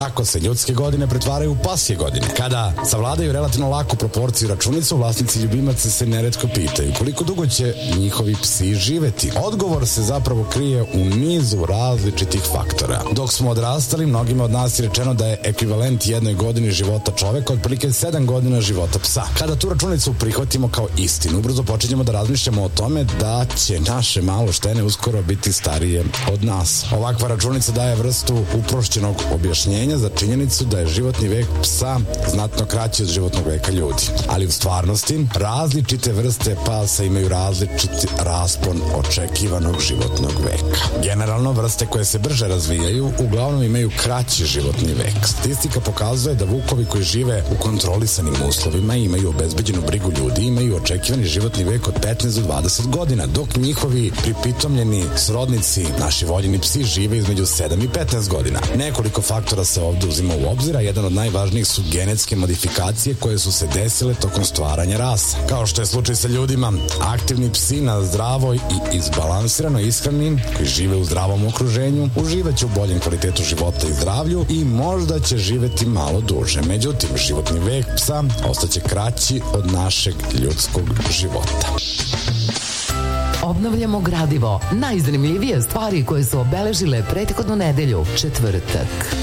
Tako se ljudske godine pretvaraju u pasje godine. Kada savladaju relativno laku proporciju računicu, vlasnici ljubimaca se neretko pitaju koliko dugo će njihovi psi živeti. Odgovor se zapravo krije u nizu različitih faktora. Dok smo odrastali, mnogima od nas je rečeno da je ekvivalent jednoj godini života čoveka otprilike 7 godina života psa. Kada tu računicu prihvatimo kao istinu, ubrzo počinjemo da razmišljamo o tome da će naše malo štene uskoro biti starije od nas. Ovakva računica daje vrstu uprošćenog objašnjenja za činjenicu da je životni vek psa znatno kraći od životnog veka ljudi. Ali u stvarnosti, različite vrste pasa imaju različiti raspon očekivanog životnog veka. Generalno, vrste koje se brže razvijaju uglavnom imaju kraći životni vek. Statistika pokazuje da vukovi koji žive u kontrolisanim uslovima i imaju obezbeđenu brigu ljudi imaju očekivani životni vek od 15 do 20 godina, dok njihovi pripitomljeni srodnici, naši voljeni psi, žive između 7 i 15 godina. Nekoliko faktora se ovde uzima u obzir, a jedan od najvažnijih su genetske modifikacije koje su se desile tokom stvaranja rasa. Kao što je slučaj sa ljudima, aktivni psi na zdravoj i izbalansiranoj ishrani, koji žive u zdravom okruženju, uživaće u boljem kvalitetu života i zdravlju i možda će živeti malo duže. Međutim, životni vek psa ostaće kraći od našeg ljudskog života. Obnavljamo gradivo. Najzanimljivije stvari koje su obeležile prethodnu nedelju, četvrtak.